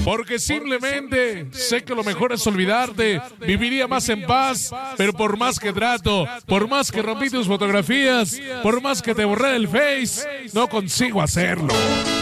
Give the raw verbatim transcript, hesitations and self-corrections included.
Porque simplemente sé que lo mejor es olvidarte. Viviría más en paz, pero por más que trato, por más que rompí tus fotografías, por más que te borré el Face, no consigo hacerlo.